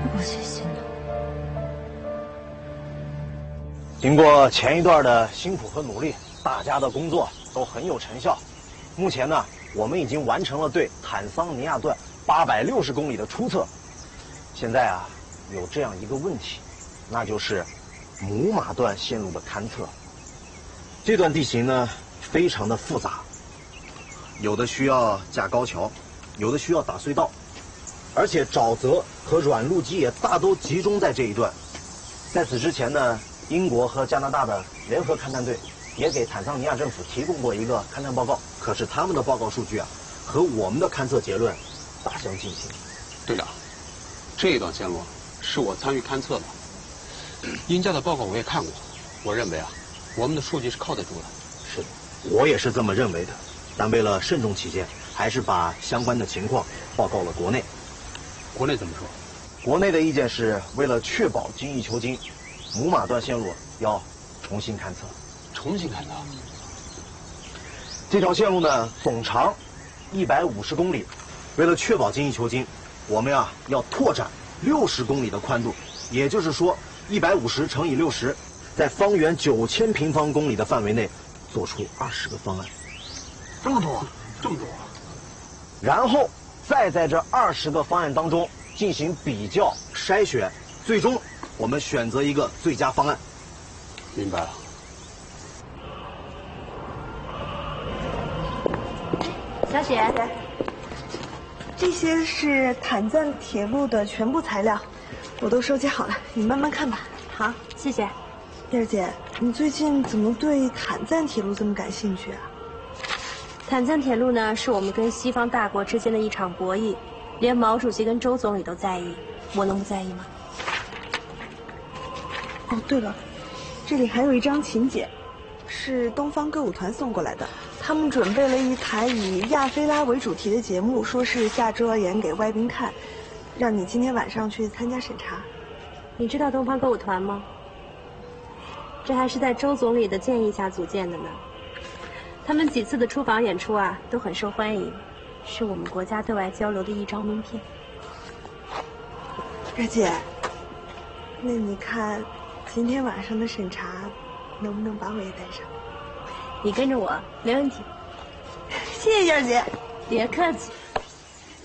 我谢谢你。 经过前一段的辛苦和努力，大家的工作都很有成效。目前呢，我们已经完成了对坦桑尼亚段860公里的初测。现在啊，有这样一个问题，那就是母马段线路的勘测。这段地形呢，非常的复杂，有的需要架高桥，有的需要打隧道，而且沼泽和软路基也大都集中在这一段。在此之前呢，英国和加拿大的联合勘探队也给坦桑尼亚政府提供过一个勘探报告，可是他们的报告数据啊，和我们的勘测结论大相径庭。 队长，这一段线路是我参与勘测的，英加的报告我也看过，我认为啊，我们的数据是靠得住的。 是的，我也是这么认为的，但为了慎重起见，还是把相关的情况报告了国内。 国内怎么说？ 国内的意见是为了确保精益求精，母马段线路要重新勘测。 重新勘测？ 这条线路呢，总长150公里，为了确保精益求精，我们呀要拓展60公里的宽度，也就是说150乘以60，在方圆9000平方公里的范围内做出20个方案。 这么多，这么多。 然后再在这20个方案当中进行比较筛选，最终我们选择一个最佳方案。 明白了。 小雪， 这些是坦赞铁路的全部材料，我都收集好了，你慢慢看吧。 好，谢谢。 燕儿姐，你最近怎么对坦赞铁路这么感兴趣啊？ 坦赞铁路呢，是我们跟西方大国之间的一场博弈，连毛主席跟周总理都在意，我能不在意吗？ 哦，对了，这里还有一张请柬，是东方歌舞团送过来的。他们准备了一台以亚非拉为主题的节目，说是下周要演给外宾看，让你今天晚上去参加审查。 你知道东方歌舞团吗？这还是在周总理的建议下组建的呢。他们几次的出访演出啊，都很受欢迎，是我们国家对外交流的一张名片。 二姐，那你看，今天晚上的审查，能不能把我也带上？ 你跟着我，没问题。 谢谢燕儿姐。 别客气。